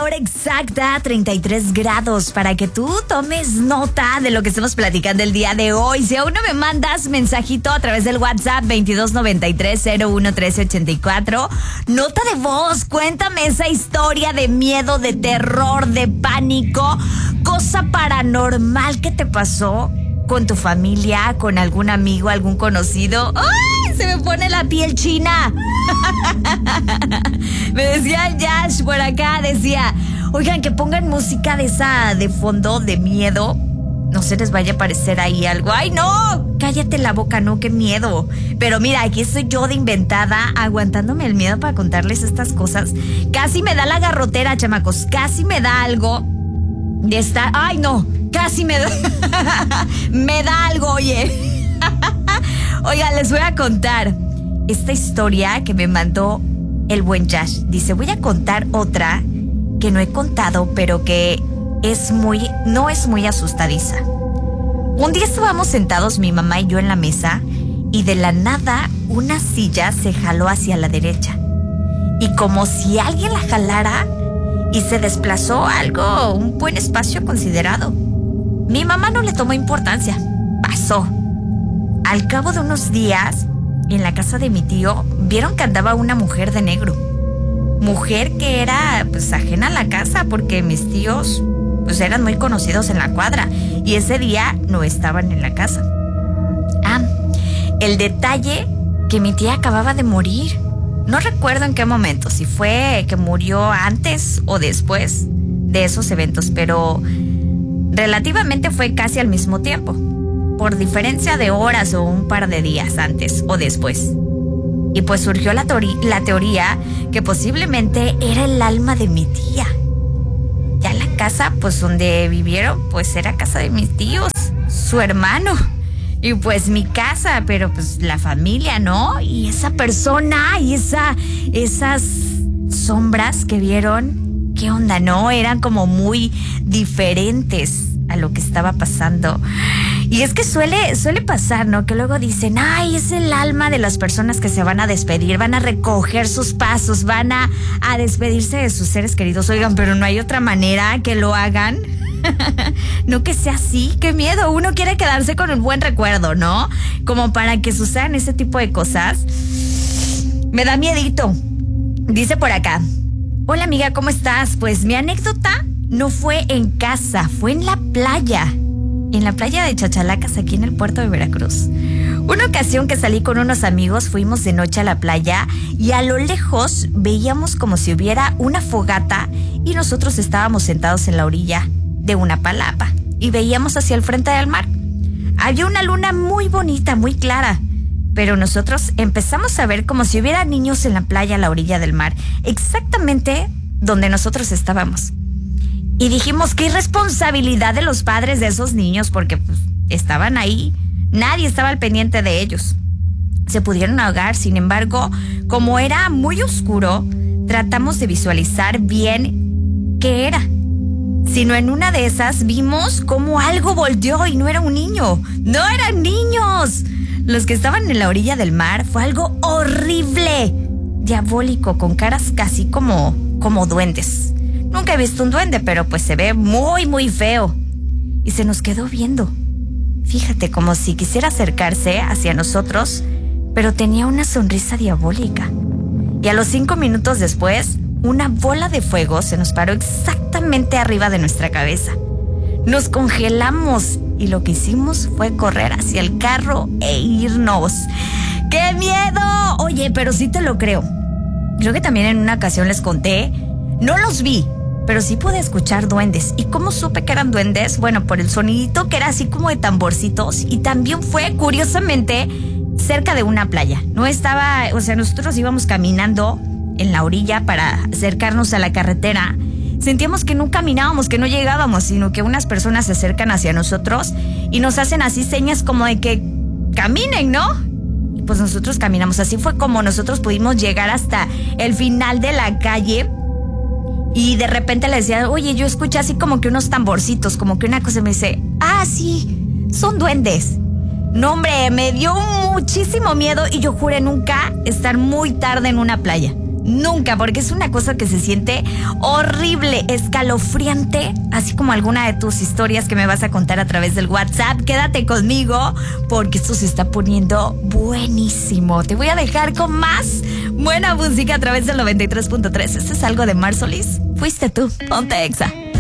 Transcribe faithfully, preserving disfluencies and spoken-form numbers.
hora exacta, treinta y tres grados, para que tú tomes nota de lo que estamos platicando el día de hoy. Si aún no me mandas mensajito a través del WhatsApp veintidós noventa y tres cero uno trece ochenta y cuatro, nota de voz, cuéntame esa historia de miedo, de terror, de pánico, cosa paranormal que te pasó con tu familia, con algún amigo, algún conocido. ¡Ay! Se me pone la piel china. Me decía el Yash por acá, decía, oigan, que pongan música de esa de fondo de miedo. No se les vaya a aparecer ahí algo. ¡Ay, no! Cállate la boca, no, qué miedo. Pero mira, aquí estoy yo de inventada, aguantándome el miedo para contarles estas cosas. Casi me da la garrotera, chamacos. Casi me da algo de estar... ¡Ay, no! Casi me da... me da algo, oye. Oiga, les voy a contar esta historia que me mandó el buen Yash. Dice, voy a contar otra que no he contado, pero que es muy, no es muy asustadiza. Un día estábamos sentados mi mamá y yo en la mesa y de la nada una silla se jaló hacia la derecha. Y como si alguien la jalara y se desplazó algo, un buen espacio considerado. Mi mamá no le tomó importancia. Pasó. Al cabo de unos días, en la casa de mi tío, vieron que andaba una mujer de negro. Mujer que era, pues, ajena a la casa porque mis tíos, pues, eran muy conocidos en la cuadra y ese día no estaban en la casa. Ah, el detalle que mi tía acababa de morir. No recuerdo en qué momento, si fue que murió antes o después de esos eventos, pero relativamente fue casi al mismo tiempo. Por diferencia de horas o un par de días antes o después. Y pues surgió la, teori- la teoría que posiblemente era el alma de mi tía. Ya la casa, pues donde vivieron, pues era casa de mis tíos, su hermano. Y pues mi casa, pero pues la familia, ¿no? Y esa persona y esa, esas sombras que vieron, ¿qué onda, no? Eran como muy diferentes a lo que estaba pasando. Y es que suele, suele pasar, ¿no? Que luego dicen, ay, es el alma de las personas que se van a despedir, van a recoger sus pasos, van a, a despedirse de sus seres queridos. Oigan, pero no hay otra manera que lo hagan. No que sea así, qué miedo. Uno quiere quedarse con un buen recuerdo, ¿no? Como para que sucedan ese tipo de cosas. Me da miedito. Dice por acá, hola amiga, ¿cómo estás? Pues mi anécdota no fue en casa, fue en la playa. En la playa de Chachalacas, aquí en el puerto de Veracruz. Una ocasión que salí con unos amigos, fuimos de noche a la playa y a lo lejos veíamos como si hubiera una fogata y nosotros estábamos sentados en la orilla de una palapa y veíamos hacia el frente del mar. Había una luna muy bonita, muy clara, pero nosotros empezamos a ver como si hubiera niños en la playa a la orilla del mar, exactamente donde nosotros estábamos. Y dijimos, qué irresponsabilidad de los padres de esos niños, porque pues, estaban ahí, nadie estaba al pendiente de ellos. Se pudieron ahogar, sin embargo, como era muy oscuro, tratamos de visualizar bien qué era. Sino en una de esas vimos como algo volteó y no era un niño, no eran niños. Los que estaban en la orilla del mar fue algo horrible, diabólico, con caras casi como, como duendes. Nunca he visto un duende, pero pues se ve muy, muy feo. Y se nos quedó viendo. Fíjate, como si quisiera acercarse hacia nosotros, pero tenía una sonrisa diabólica. Y a los cinco minutos después, una bola de fuego se nos paró exactamente arriba de nuestra cabeza. Nos congelamos y lo que hicimos fue correr hacia el carro e irnos. ¡Qué miedo! Oye, pero sí te lo creo. Creo que también en una ocasión les conté, no los vi, pero sí pude escuchar duendes. ¿Y cómo supe que eran duendes? Bueno, por el sonidito que era así como de tamborcitos. Y también fue, curiosamente, cerca de una playa. No estaba, o sea, nosotros íbamos caminando en la orilla para acercarnos a la carretera. Sentíamos que no caminábamos, que no llegábamos, sino que unas personas se acercan hacia nosotros y nos hacen así señas como de que caminen, ¿no? Y pues nosotros caminamos. Así fue como nosotros pudimos llegar hasta el final de la calle. Y de repente le decía, oye, yo escuché así como que unos tamborcitos, como que una cosa. Me dice, ah, sí, son duendes. No, hombre, me dio muchísimo miedo y yo juré nunca estar muy tarde en una playa. nunca, porque es una cosa que se siente horrible, escalofriante, así como alguna de tus historias que me vas a contar a través del WhatsApp. Quédate conmigo porque esto se está poniendo buenísimo. Te voy a dejar con más buena música a través del noventa y tres punto tres. Esto es algo de Mar Solís. Fuiste tú, ponte Exa.